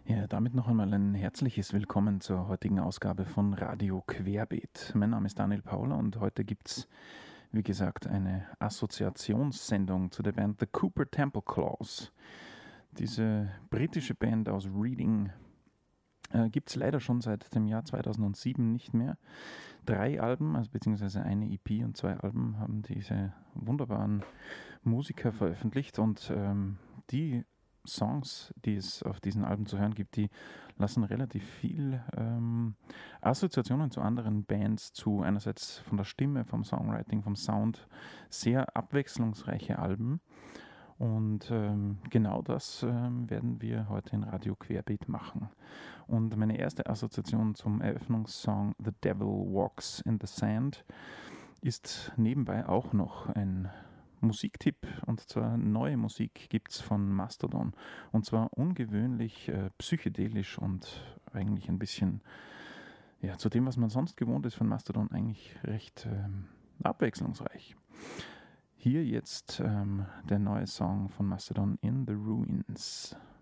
Ja, damit noch einmal ein herzliches Willkommen zur heutigen Ausgabe von Radio Querbeet. Mein Name ist Daniel Paula und heute gibt es, wie gesagt, eine Assoziationssendung zu der Band The Cooper Temple Claws. Diese britische Band aus Reading gibt es leider schon seit dem Jahr 2007 nicht mehr. 3 Alben, also beziehungsweise eine EP und 2 Alben haben diese wunderbaren Musiker veröffentlicht und die Songs, die es auf diesen Alben zu hören gibt, die lassen relativ viel Assoziationen zu anderen Bands zu. Einerseits von der Stimme, vom Songwriting, vom Sound. Sehr abwechslungsreiche Alben. Und genau das werden wir heute in Radio Querbeet machen. Und meine erste Assoziation zum Eröffnungssong The Devil Walks in the Sand ist nebenbei auch noch ein Musiktipp, und zwar neue Musik gibt es von Mastodon, und zwar ungewöhnlich psychedelisch und eigentlich ein bisschen zu dem, was man sonst gewohnt ist von Mastodon, eigentlich recht abwechslungsreich. Hier jetzt der neue Song von Mastodon, In the Ruins.